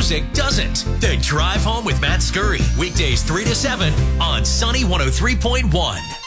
music doesn't. The Drive Home with Matt Scurry, weekdays 3 to 7 on Sunny 103.1.